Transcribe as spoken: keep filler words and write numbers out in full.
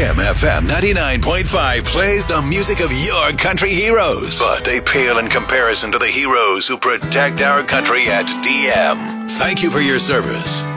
Kim F M ninety-nine point five plays the music of your country heroes, but they pale in comparison to the heroes who protect our country at D M. Thank you for your service.